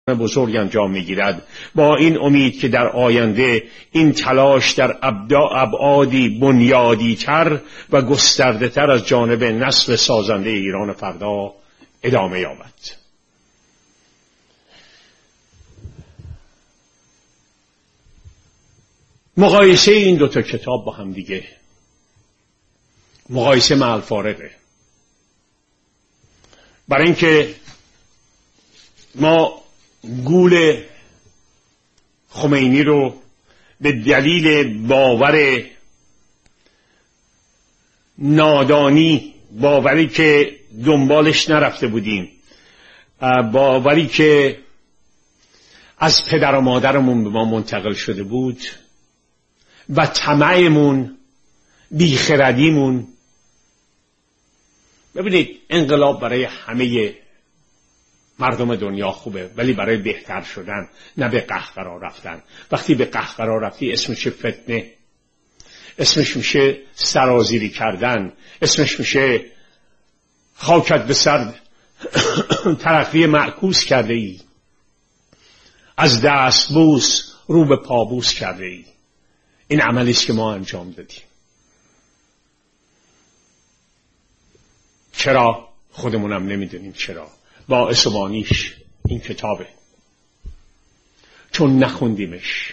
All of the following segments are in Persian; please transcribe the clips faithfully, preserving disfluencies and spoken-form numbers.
بزرگ انجام میگیرد، با این امید که در آینده این تلاش در ابعادی بنیادی تر و گسترده تر از جانب نسل سازنده ایران فردا ادامه یابد. مقایسه این دوتا کتاب با هم دیگه مقایسه مع الفارقه، برای اینکه ما گول خمینی رو به دلیل باور نادانی، باوری که دنبالش نرفته بودیم، باوری که از پدر و مادرمون به ما منتقل شده بود و طمعمون، بیخردیمون. ببینید، انقلاب برای همه مردم دنیا خوبه، ولی برای بهتر شدن، نه به قهقرا رفتن. وقتی به قهقرا رفتی اسمش فتنه، اسمش میشه سرازیری کردن، اسمش میشه خاکت به سر ترقی معکوس کرده ای، از دست بوس رو به پابوس کرده ای. این عملیست که ما انجام دادیم. چرا؟ خودمونم نمیدونیم چرا. باعث و بانیش این کتابه، چون نخوندیمش.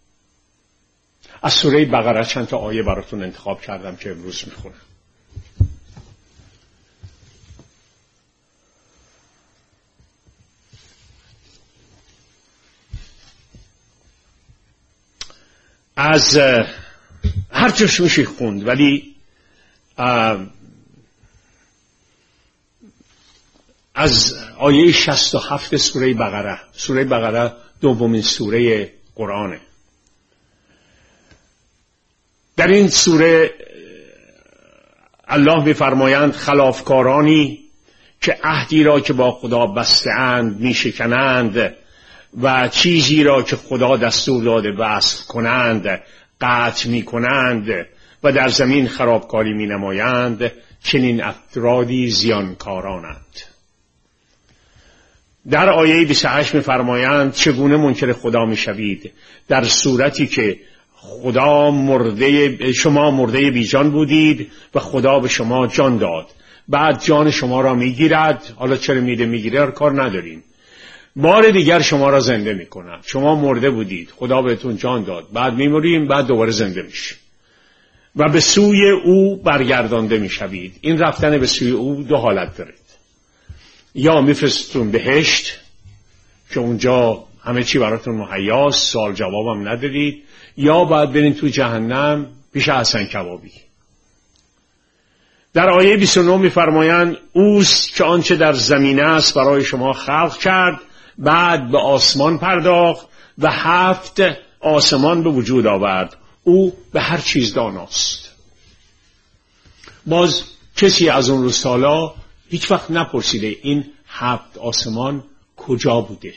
از سوره بقره چند تا آیه براتون انتخاب کردم که امروز میخونم. از هر جاش میشه خوند، ولی از آیه شصت و هفت سوره بقره. سوره بقره دومین سوره قرآنه. در این سوره الله می‌فرمایند خلافکارانی که عهدی را که با خدا بسته‌اند میشکنند و چیزی را که خدا دستور داده وصل کنند قطع میکنند و در زمین خرابکاری مینمایند، چنین افرادی زیانکارانند. در آیه بیست و هشت می‌فرمایند چگونه منکر خدا میشوید در صورتی که خدا مرده، شما مرده بی جان بودید و خدا به شما جان داد، بعد جان شما را میگیرد. حالا چرا میده میگیره کار نداریم. بار دیگر شما را زنده میکند. شما مرده بودید، خدا بهتون جان داد، بعد میمریم، بعد دوباره زنده میشید و به سوی او برگردانده میشوید. این رفتن به سوی او دو حالت دارید. یا میفرستون بهشت که اونجا همه چی براتون مهیاست، سوال جوابم ندارید، یا باید برین تو جهنم پیش حسن کبابی. در آیه بیست و نه میفرمایند اوست که آنچه در زمین است برای شما خلق کرد، بعد به آسمان پرداخت و هفت آسمان به وجود آورد. او به هر چیز داناست. باز کسی از اون روز تالا هیچ وقت نپرسیده این هفت آسمان کجا بوده.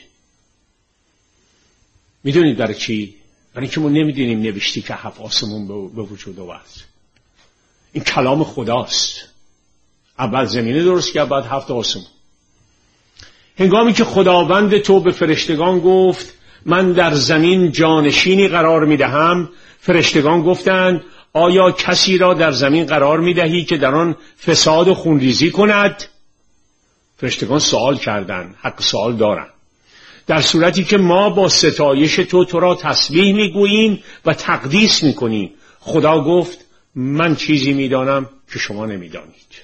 میدونید برای چی؟ برای اینکه ما نمیدونیم نوشتی که هفت آسمان به وجود آورد. این کلام خداست. اول زمینه درست کرد، بعد هفت آسمان. هنگامی که خداوند تو به فرشتگان گفت من در زمین جانشینی قرار میدهم، فرشتگان گفتند آیا کسی را در زمین قرار میدهی که در آن فساد و خونریزی کند؟ فرشتگان سوال کردند، حق سوال دارند. در صورتی که ما با ستایش تو تو را تسبیح میگوییم و تقدیس میکنیم. خدا گفت من چیزی میدانم که شما نمیدانید.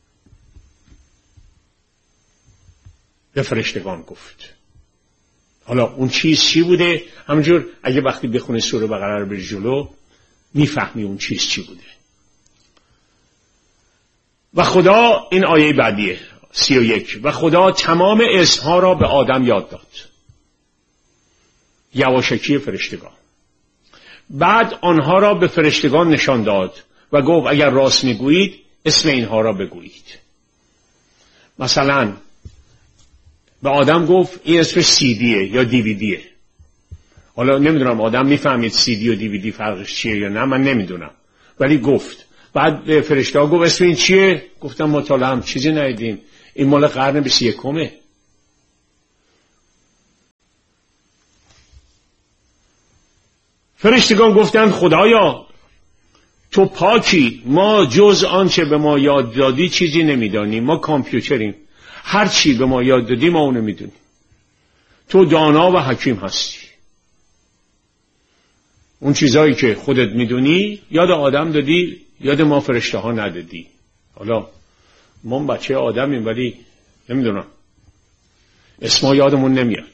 به فرشتگان گفت. حالا اون چیز چی بوده؟ همونجور اگه وقتی بخونی سوره بقره رو بری جلو میفهمی اون چیز چی بوده. و خدا، این آیه بعدیه سی و یک، و خدا تمام اسمها را به آدم یاد داد، یواشکی فرشتگان. بعد آنها را به فرشتگان نشان داد و گفت اگر راست میگویید اسم اینها را بگویید. مثلا به آدم گفت این اسمش سی دیه یا دیویدیه. حالا نمیدونم آدم میفهمید سی دی و دیویدی فرقش چیه یا نه، من نمیدونم، ولی گفت. بعد به فرشته ها گفت اسم این چیه؟ گفتم مطالعه هم چیزی ندیدیم، این مال قرن بیست و یکمه. فرشتگان گفتند خدایا تو پاکی، ما جز آنچه به ما یاد دادی چیزی نمیدانیم، ما کامپیوتریم، هر چی به ما یاد دادی ما اونو میدونیم، تو دانا و حکیم هستی. اون چیزایی که خودت میدونی یاد آدم دادی، یاد ما فرشته ها ندادی. حالا ما بچه آدمیم ولی نمیدونم، اسما یادمون نمیاد.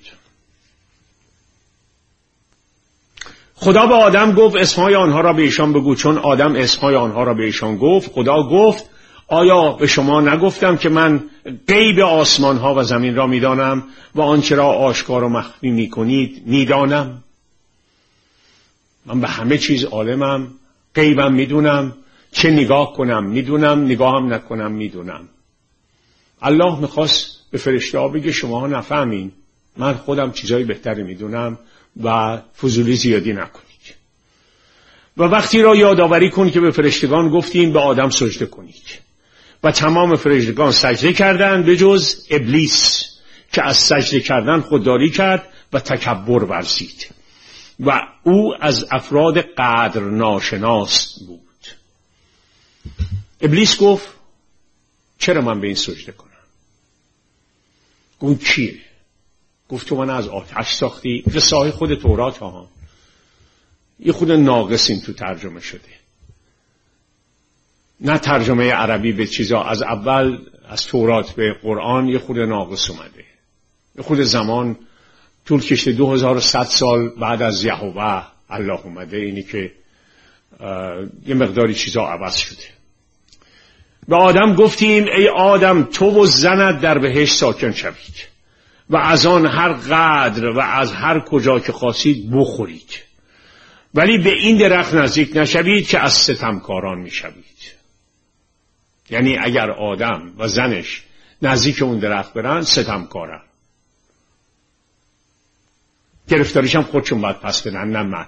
خدا به آدم گفت اسمای آنها را به ایشان بگو. چون آدم اسمای آنها را به ایشان گفت، خدا گفت آیا به شما نگفتم که من غیب آسمان ها و زمین را میدانم و آنچه را آشکار و مخفی میکنید میدانم؟ من به همه چیز عالمم، غیبم میدونم، چه نگاه کنم میدونم، نگاهم نکنم میدونم. الله میخواست به فرشته ها بگه شما ها نفهمین، من خودم چیزای بهتری میدونم و فضولی زیادی نکنید. و وقتی را یادآوری کن که به فرشتگان گفتیم به آدم سجده کنید و تمام فرشتگان سجده کردند به جز ابلیس که از سجده کردن خودداری کرد و تکبر ورزید و او از افراد قدر ناشناس بود. ابلیس گفت چرا من به این سجده کنم؟ اون کیه؟ گفت تو من از آتش ساختی. قصه خود تورات ها یه خود ناقص این تو ترجمه شده، نه ترجمه عربی به چیزا. از اول از تورات به قرآن یه خود ناقص اومده، یه خود زمان طول کشته. دو هزار و صد سال بعد از یهوه الله اومده، اینی که یه مقداری چیزا عوض شده. به آدم گفتیم ای آدم تو و زنت در بهشت ساکن شوید و از آن هر قدر و از هر کجا که خواستید بخورید، ولی به این درخت نزدیک نشوید که از ستمکاران میشوید. یعنی اگر آدم و زنش نزدیک اون درخت برن ستمکارن، گرفتاریش هم خودشون باید پس بدن، نه من.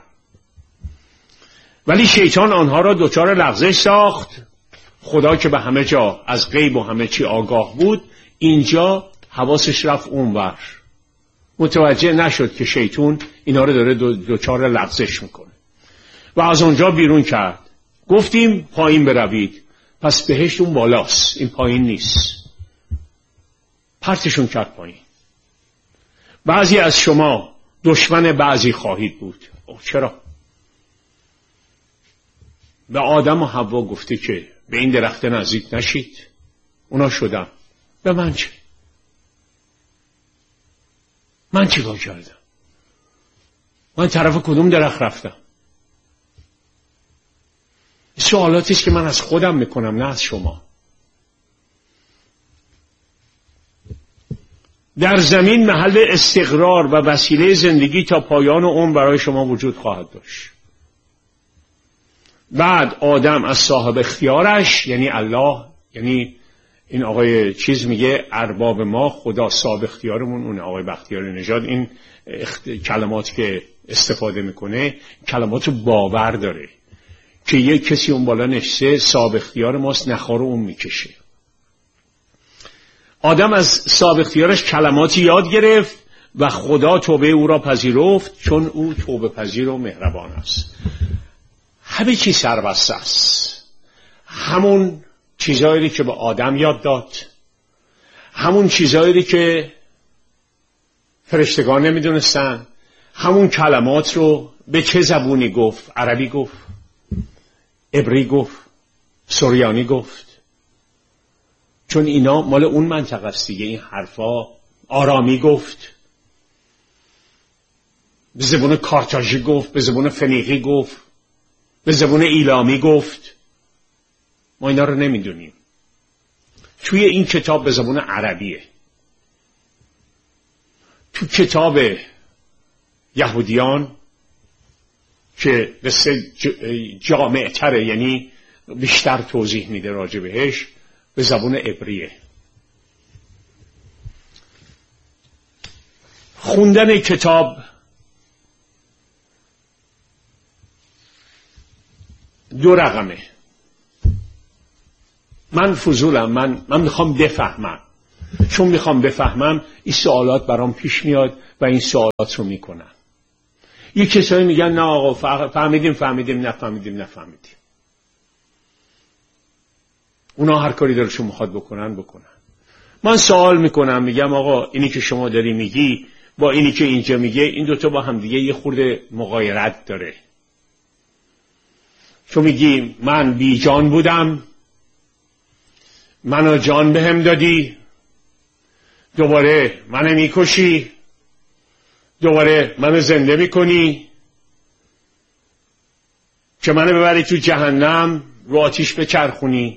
ولی شیطان آنها را دچار لغزش ساخت. خدا که به همه جا از غیب و همه چی آگاه بود، اینجا حواسش رفت اونور، متوجه نشد که شیطان اینا رو داره دچار لغزش میکنه و از اونجا بیرون کرد. گفتیم پایین بروید، پس بهشت اون بالاست، این پایین نیست. پرتشون کرد پایین. بعضی از شما دشمن بعضی خواهید بود. اوه چرا؟ به آدم و حوا گفته که به این درخت نزدیک نشید، اونا شدن. به من چه؟ من چیکار کردم؟ من طرف کدوم درخت رفتم؟ سوالاتی است که من از خودم میکنم، نه از شما. در زمین محل استقرار و وسیله زندگی تا پایان عمر برای شما وجود خواهد داشت. بعد آدم از صاحب اختیارش، یعنی الله، یعنی این آقای چیز میگه ارباب ما، خدا صاحب اختیارمون اون آقای بختیار نژاد، این اخت... کلمات که استفاده میکنه کلمات باور داره که یک کسی اون بالا نشسته صاحب اختیار ماست، نخارو اون میکشه. آدم از صاحب اختیارش کلماتی یاد گرفت و خدا توبه او را پذیرفت چون او توبه پذیر و مهربان است. همه چی سربسته است. همون چیزایی که به آدم یاد داد، همون چیزایی که فرشتگان نمیدونستن، همون کلمات رو به چه زبونی گفت؟ عربی گفت، عبری گفت، سریانی گفت، چون اینا مال اون منطقه است دیگه. این حرفا آرامی گفت، به زبون کارتاژی گفت، به زبون فنیقی گفت، به زبون ایلامی گفت. ما اینا رو نمیدونیم. توی این کتاب به زبون عربیه. تو کتاب یهودیان که قصه جامع تره، یعنی بیشتر توضیح میده راجع بهش، به زبون عبریه. خوندن کتاب دو رقمه. من فضولم، من من میخوام بفهمم. چون میخوام بفهمم این سوالات برام پیش میاد و این سوالات رو میکنم. یک کسایی میگن نه آقا فهمیدیم فهمیدیم نفهمیدیم نفهمیدیم. اونا هر کاری دلشون میخواد بکنن بکنن. من سوال میکنم میگم آقا اینی که شما داری میگی با اینی که اینجا میگه این دوتا با هم دیگه یه خورده مغایرت داره. تو میگی من بی جان بودم، منو جان بهم دادی، دوباره منو میکشی، دوباره منو زنده میکنی که منو ببری تو جهنم رو آتیش بچرخونی.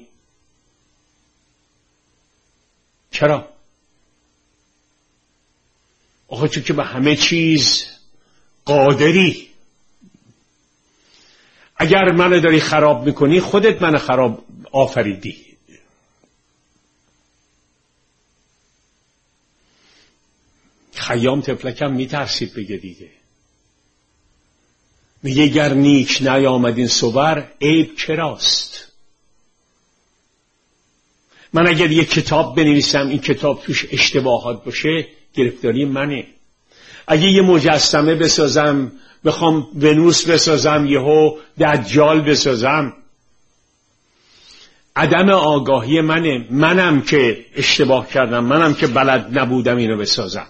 چرا؟ آخه تو که به همه چیز قادری. اگر منو داری خراب میکنی خودت منو خراب آفریدی. خیام تفلکم میترسید بگه دیگه. میگه گر نیک نیامد این صور عیب چراست. من اگر یک کتاب بنویسم این کتاب توش اشتباهات باشه گرفتاری منه. اگه یه مجسمه بسازم بخوام ونوس بسازم یهو دجال بسازم عدم آگاهی منه. منم که اشتباه کردم، منم که بلد نبودم اینو بسازم.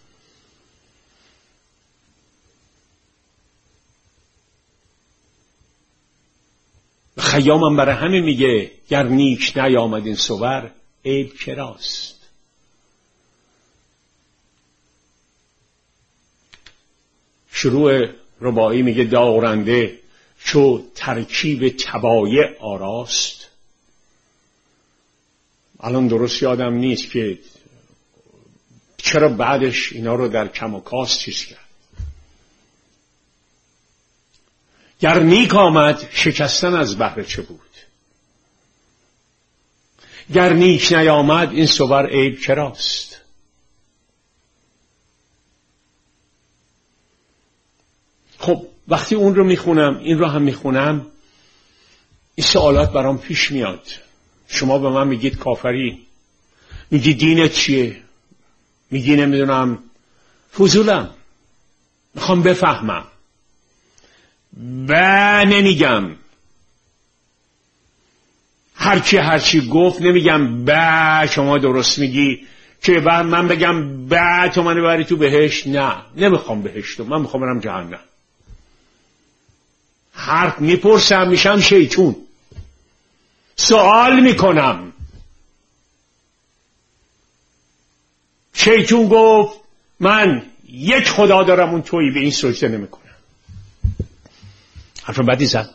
خیامم برای همه میگه گر نیک نیامد این صور عیب چراست. شروع رباعی میگه دارنده چو ترکیب طبایع آراست. الان درست یادم نیست که چرا بعدش اینا رو در کم و کاست چیز کرد. گر نیک آمد شکستن از بهر چه بود، گر نیک نیامد این صور عیب چراست. خب وقتی اون رو میخونم این رو هم میخونم این سوالات برام پیش میاد. شما به من میگید کافری، میگی دینت چیه، میگی نمیدونم فضولم، میخوام بفهمم و نمیگم هرچی هرچی گفت نمیگم با شما درست میگی که بعد من بگم با تو منو بری تو بهشت. نه نمیخوام بهشت، من میخوام برم جهنم. حرف میپرسم میشم شیطون، سوال میکنم. شیطون گفت من یک خدا دارم اون تویی، به این سجده نمیکنم. حرف بدی زد.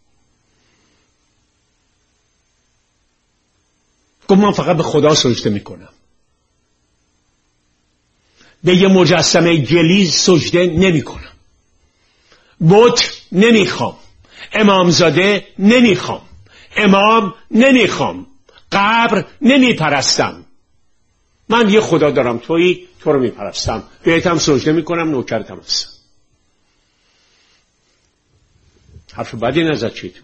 گفت من فقط به خدا سجده میکنم، به یه مجسمه گلیز سجده نمیکنم، بت نمیخوام، امامزاده نمیخوام، امام نمیخوام، قبر نمیپرستم. من یه خدا دارم تویی، تو رو میپرستم، بهت هم سجده میکنم، نوکرتم هستم. حرف بدی نزد چی تو؟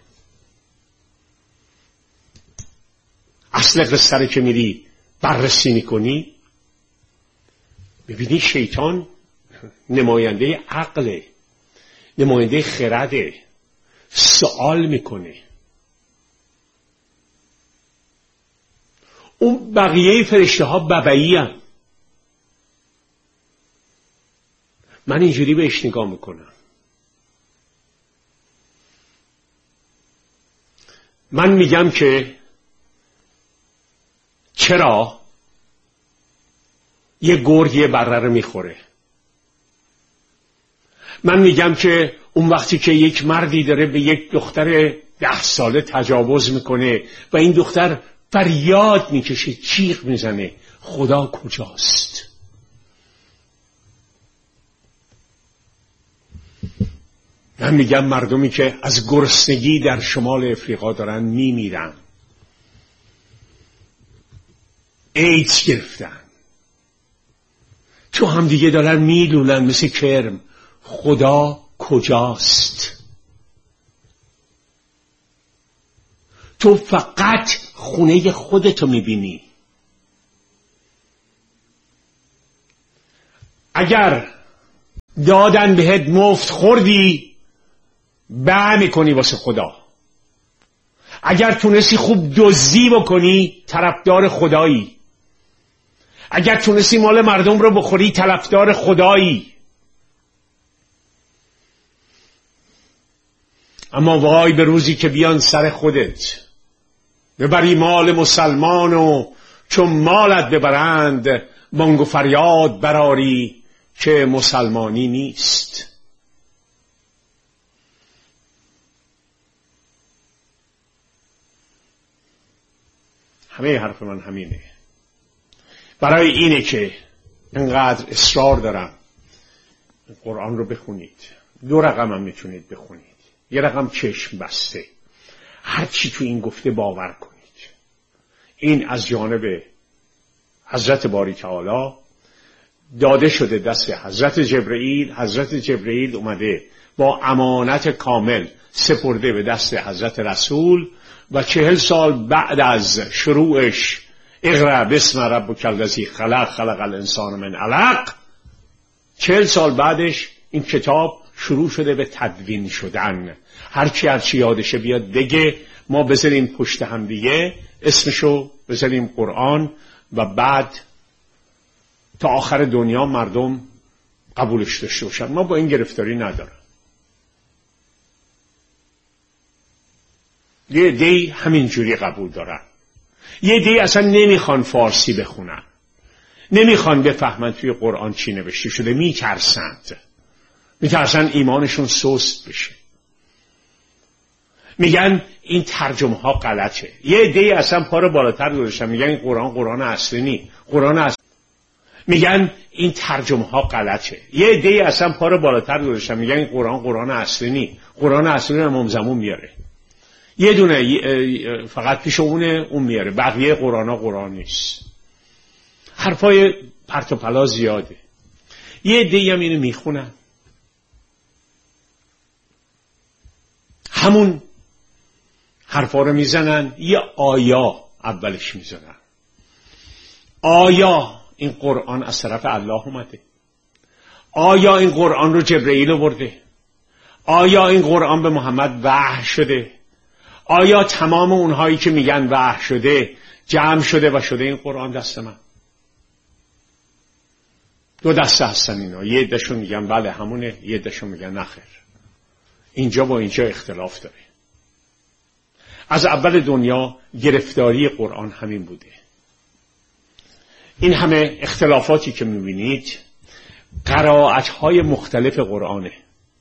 اصل قصه رو که میری بررسی میکنی ببینی شیطان نماینده عقله، نماینده خرده، سوال میکنه. اون بقیه فرشته ها ببعی هم. من اینجوری بهش نگاه میکنم. من میگم که چرا یه گرگ یه بره رو میخوره. من میگم که اون وقتی که یک مردی داره به یک دختر ده ساله تجاوز میکنه و این دختر فریاد میکشه، چیغ میزنه، خدا کجاست؟ من میگم مردمی که از گرسنگی در شمال افریقا دارن میمیرن، ایدز گرفتن، تو هم دیگه دارن میلولن مثل کرم، خدا کجاست؟ تو فقط خونه خودتو میبینی. اگر دادن بهت مفت خوردی، به میکنی واسه خدا. اگر تونستی خوب دزدی بکنی طرفدار خدایی. اگر تونستی مال مردم رو بخوری طرفدار خدایی. اما وای به روزی که بیان سر خودت ببری مال مسلمان و چون مالت ببرند بانگ و فریاد براری که مسلمانی نیست. همه حرف من همینه. برای اینه که انقدر اصرار دارم قرآن رو بخونید. دو رقم هم میتونید بخونید. یه رقم چشم بسته، هر چی تو این گفته باور کنید. این از جانب حضرت باری تعالی داده شده دست حضرت جبرئیل. حضرت جبرئیل اومده با امانت کامل سپرده به دست حضرت رسول و چهل سال بعد از شروعش اقرأ باسم ربک الذی خلق خلق الانسان من علق، چهل سال بعدش این کتاب شروع شده به تدوین شدن. هرچی هرچی یادشه بیاد بگه، ما بذاریم پشت هم دیگه اسمشو بذاریم قرآن و بعد تا آخر دنیا مردم قبولش داشته باشن. ما با این گرفتاری ندارم. یه دی همین جوری قبول دارن، یه دی اصلا نمیخوان فارسی بخونن، نمیخوان بفهمن توی قرآن چی نوشته شده، میترسند میترسن ایمانشون سست بشه. میگن این ترجمه ها غلطه. یه عده اصلا پا رو بالاتر گذاشتن، میگن این قرآن قرآن اصلی نی، قرآن اصلی. میگن این ترجمه ها غلطه. یه عده اصلا پا رو بالاتر گذاشتن، میگن این قرآن قرآن اصلی نی، قرآن اصلی رو امام زمان میاره. یه دونه فقط پیش اونه، اون میاره، بقیه قرآن ها قرآن نیست. حرفای پرت و پلا زیاده. یه عده هم اینو میخونن، همون حرفا رو میزنن، یه آیا اولش میزنن. آیا این قرآن از طرف الله اومده؟ آیا این قرآن رو جبرئیل آورده؟ آیا این قرآن به محمد وحی شده؟ آیا تمام اونهایی که میگن وحی شده جمع شده و شده این قرآن دست من؟ دو دسته هستن اینا. یه عده‌شون میگن بله همونه، یه عده‌شون میگن نخیر. اینجا با اینجا اختلاف داره. از اول دنیا گرفتاری قرآن همین بوده. این همه اختلافاتی که میبینید قرائت‌های مختلف قرآنه.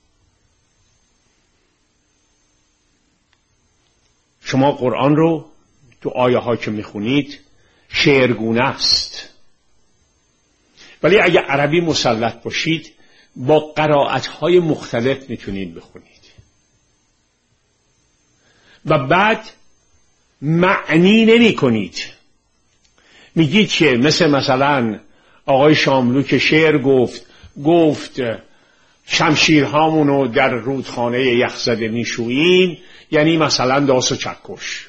شما قرآن رو تو آیه ها که میخونید شعرگونه است، ولی اگه عربی مسلط باشید با قرائت‌های مختلف میتونید بخونید و بعد معنی نمی کنید. میگید که مثل مثلا آقای شاملو که شعر گفت گفت شمشیرهامونو در رودخانه یخزده میشوییم، یعنی مثلا داس و چکش.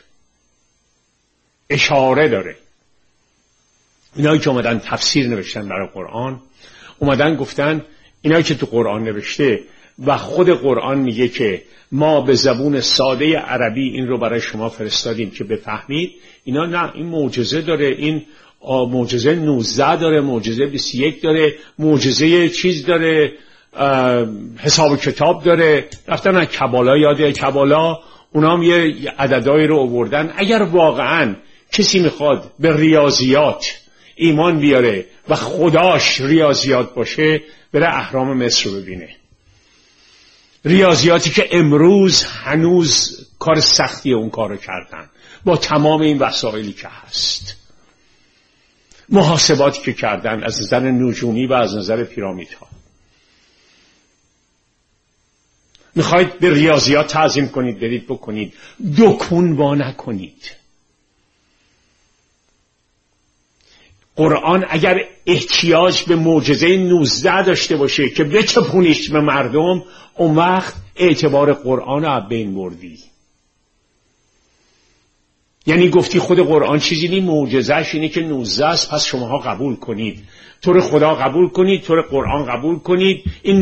اشاره داره. اینایی که اومدن تفسیر نوشتن برای قرآن اومدن گفتن اینایی که تو قرآن نوشته و خود قرآن میگه که ما به زبون ساده عربی این رو برای شما فرستادیم که بفهمید. اینا نه، این معجزه داره، این معجزه نوزده داره، معجزه بیست و یک داره، معجزه چیز داره، حساب کتاب داره. رفتن از کبالا، یاده کبالا اونا هم یه عددهایی رو آوردن. اگر واقعا کسی میخواد به ریاضیات ایمان بیاره و خداش ریاضیات باشه، بره اهرام مصر رو ببینه. ریاضیاتی که امروز هنوز کار سختی اون کارو کردن با تمام این وسایلی که هست، محاسباتی که کردن از نظر نجومی و از نظر پیرامیدها. میخواید به ریاضیات تعظیم کنید، برید بکنید، دکون با نکنید. قرآن اگر احتیاج به معجزه نوزده داشته باشه که بچپونیش به مردم، اون وقت اعتبار قرآن رو بین بردی. یعنی گفتی خود قرآن چیزی نی، معجزه‌اش اینه که نوزده است، پس شماها قبول کنید، طور خدا قبول کنید، طور قرآن قبول کنید. این